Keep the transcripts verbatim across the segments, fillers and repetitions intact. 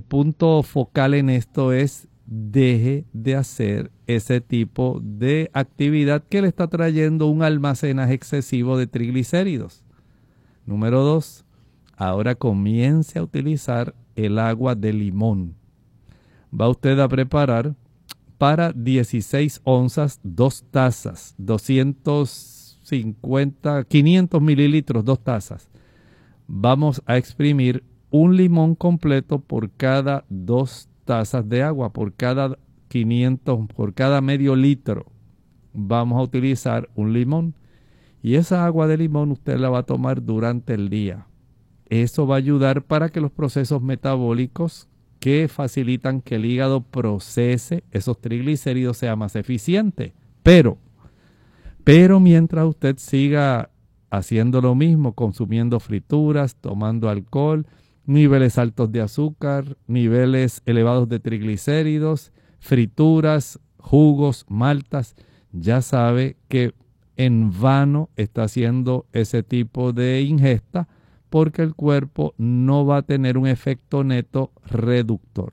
punto focal en esto es deje de hacer ese tipo de actividad que le está trayendo un almacenaje excesivo de triglicéridos. Número dos, ahora comience a utilizar el agua de limón. Va usted a preparar para dieciséis onzas, dos tazas, doscientos cincuenta, quinientos mililitros, dos tazas. Vamos a exprimir un limón completo por cada dos tazas de agua, por cada quinientos, por cada medio litro. Vamos a utilizar un limón. Y esa agua de limón usted la va a tomar durante el día. Eso va a ayudar para que los procesos metabólicos que facilitan que el hígado procese esos triglicéridos sea más eficiente. Pero, pero mientras usted siga haciendo lo mismo, consumiendo frituras, tomando alcohol, niveles altos de azúcar, niveles elevados de triglicéridos, frituras, jugos, maltas, ya sabe que en vano está haciendo ese tipo de ingesta porque el cuerpo no va a tener un efecto neto reductor.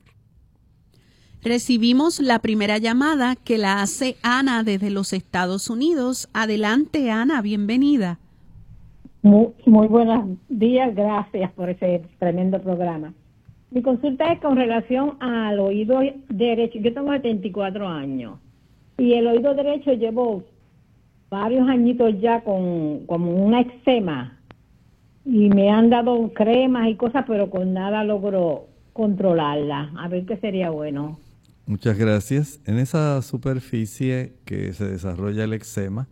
Recibimos la primera llamada que la hace Ana desde los Estados Unidos. Adelante, Ana, bienvenida. Muy, muy buenos días, gracias por ese tremendo programa. Mi consulta es con relación al oído derecho. Yo tengo setenta y cuatro años y el oído derecho llevo varios añitos ya con como una eczema y me han dado cremas y cosas, pero con nada logro controlarla. A ver qué sería bueno. Muchas gracias. En esa superficie que se desarrolla el eczema,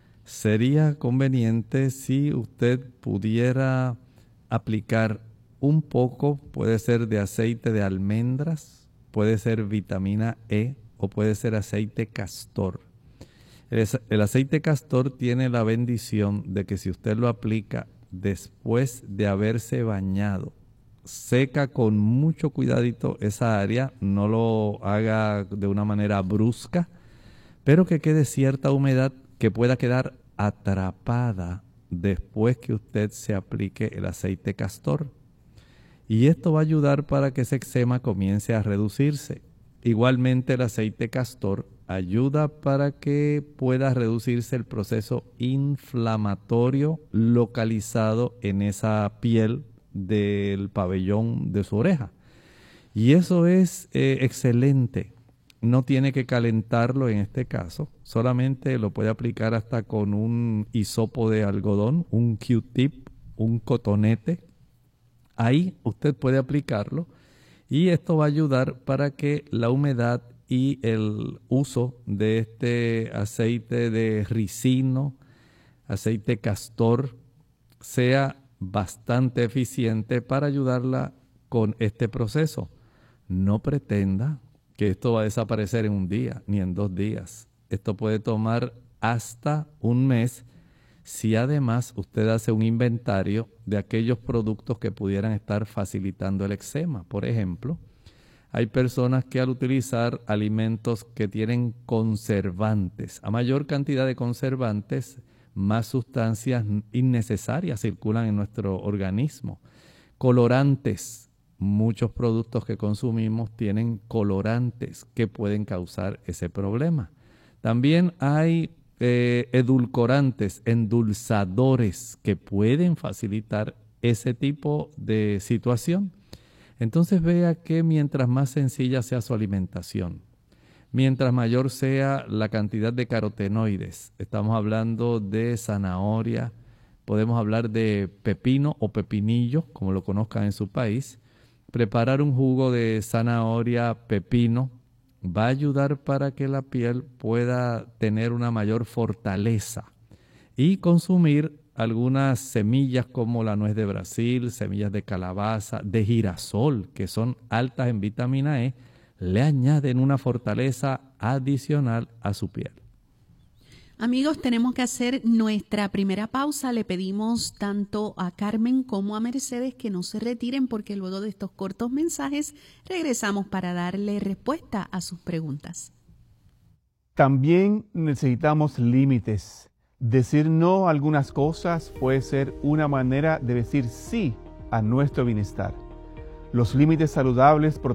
sería conveniente si usted pudiera aplicar un poco, puede ser de aceite de almendras, puede ser vitamina E o puede ser aceite castor. El, el aceite castor tiene la bendición de que si usted lo aplica después de haberse bañado, seca con mucho cuidadito esa área, no lo haga de una manera brusca, pero que quede cierta humedad que pueda quedar atrapada después que usted se aplique el aceite castor. Y esto va a ayudar para que ese eczema comience a reducirse. Igualmente el aceite castor ayuda para que pueda reducirse el proceso inflamatorio localizado en esa piel del pabellón de su oreja. Y eso es eh, excelente. No tiene que calentarlo en este caso, solamente lo puede aplicar hasta con un hisopo de algodón, un Q-tip, un cotonete. Ahí usted puede aplicarlo y esto va a ayudar para que la humedad y el uso de este aceite de ricino, aceite castor, sea bastante eficiente para ayudarla con este proceso. No pretenda que esto va a desaparecer en un día ni en dos días. Esto puede tomar hasta un mes si además usted hace un inventario de aquellos productos que pudieran estar facilitando el eczema. Por ejemplo, hay personas que al utilizar alimentos que tienen conservantes, a mayor cantidad de conservantes, más sustancias innecesarias circulan en nuestro organismo. Colorantes, muchos productos que consumimos tienen colorantes que pueden causar ese problema. También hay eh, edulcorantes, endulzadores que pueden facilitar ese tipo de situación. Entonces vea que mientras más sencilla sea su alimentación, mientras mayor sea la cantidad de carotenoides, estamos hablando de zanahoria, podemos hablar de pepino o pepinillo, como lo conozcan en su país. Preparar un jugo de zanahoria, pepino, va a ayudar para que la piel pueda tener una mayor fortaleza. Y consumir algunas semillas como la nuez de Brasil, semillas de calabaza, de girasol, que son altas en vitamina E, le añaden una fortaleza adicional a su piel. Amigos, tenemos que hacer nuestra primera pausa. Le pedimos tanto a Carmen como a Mercedes que no se retiren porque luego de estos cortos mensajes regresamos para darle respuesta a sus preguntas. También necesitamos límites. Decir no a algunas cosas puede ser una manera de decir sí a nuestro bienestar. Los límites saludables